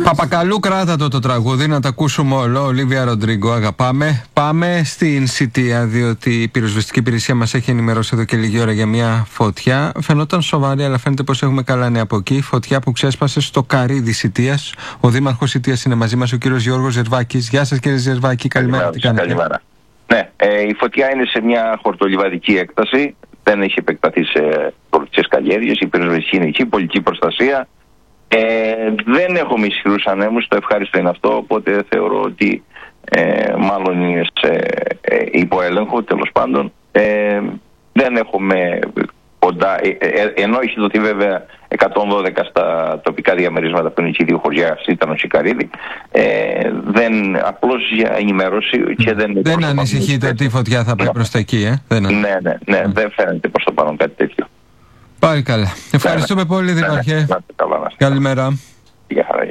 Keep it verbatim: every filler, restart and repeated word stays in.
Παπακαλού, κράτα το το τραγούδι να το ακούσουμε όλο. Ολίβια Ροντρίγκο, αγαπάμε. Πάμε στην Σιτία, διότι η πυροσβεστική υπηρεσία μας έχει ενημερώσει εδώ και λίγη ώρα για μια φωτιά. Φαινόταν σοβαρή, αλλά φαίνεται πως έχουμε καλά νέα από εκεί. Φωτιά που ξέσπασε στο Καρύδι Σιτίας. Ο Δήμαρχος Σιτίας είναι μαζί μας, ο κύριος Γιώργος Ζερβάκης. Γεια σας, κύριε Ζερβάκη, καλημέρα. Τι κάνετε? Καλημέρα. Ναι, ε, η φωτιά είναι σε μια χορτολιβαδική έκταση. Δεν έχει επεκταθεί σε τορτσές καλλιέργειες. Η πυροσβεστική είναι εκεί, πολιτική προστασία. Ε, δεν έχουμε ισχυρούς ανέμους, το ευχάριστο είναι αυτό, οπότε θεωρώ ότι ε, μάλλον είναι σε ε, υποέλεγχο, τέλος πάντων. Ε, δεν έχουμε κοντά, ε, ε, ενώ έχει δοθεί βέβαια εκατόν δώδεκα στα τοπικά διαμερίσματα που είναι και δύο χωριά, ήταν ο Σικαρίδη, ε, δεν, απλώς για ενημέρωση και δεν... Δεν ανησυχείτε ότι η φωτιά θα πάει προς τα εκεί, ε? Δεν ναι, ναι, ναι, ναι, δεν φαίνεται προς το παρόν κάτι τέτοιο. Πάλι καλά. Ευχαριστούμε πολύ, Δήμαρχε. Καλημέρα. Γεια χαρά.